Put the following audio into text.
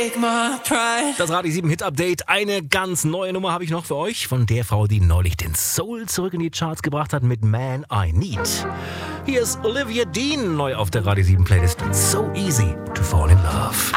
Das Radio 7 Hit Update. Eine ganz neue Nummer habe ich noch für euch. Von der Frau, die neulich den Soul zurück in die Charts gebracht hat mit Man I Need. Hier ist Olivia Dean neu auf der Radio 7 Playlist. So easy to fall in love.